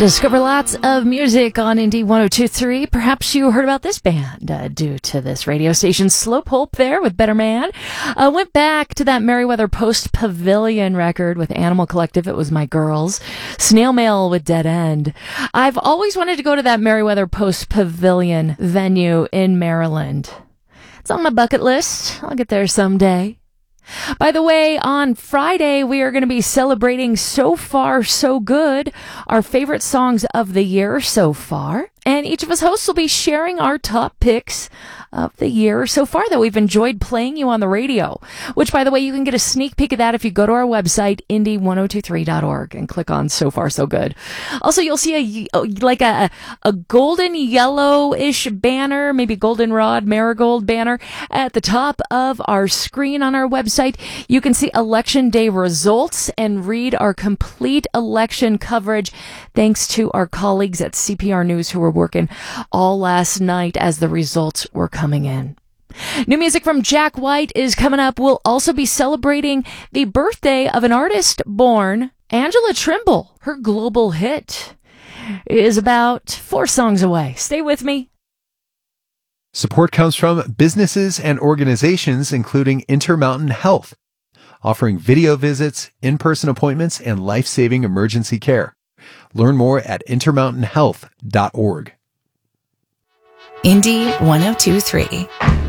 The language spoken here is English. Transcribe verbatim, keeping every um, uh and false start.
Discover lots of music on Indie one oh two point three. Perhaps you heard about this band uh, due to this radio station's Slow Pulp there with Better Man. Uh, went back to that Merriweather Post Pavilion record with Animal Collective. It was My Girls. Snail Mail with Dead End. I've always wanted to go to that Merriweather Post Pavilion venue in Maryland. It's on my bucket list. I'll get there someday. By the way, on Friday, we are going to be celebrating So Far, So Good, our favorite songs of the year so far. And each of us hosts will be sharing our top picks of the year so far that we've enjoyed playing you on the radio. Which, by the way, you can get a sneak peek of that if you go to our website, indie one oh two three dot org, and click on So Far, So Good. Also, you'll see a like a, a golden yellowish banner, maybe goldenrod marigold banner at the top of our screen on our website. You can see election day results and read our complete election coverage thanks to our colleagues at C P R News who were working all last night as the results were coming in. New music from Jack White is coming up. We'll also be celebrating the birthday of an artist born, Angela Trimble. Her global hit is about four songs away. Stay with me. Support comes from businesses and organizations including Intermountain Health, offering video visits, in-person appointments, and life-saving emergency care. Learn more at intermountain health dot org. Indie one oh two point three.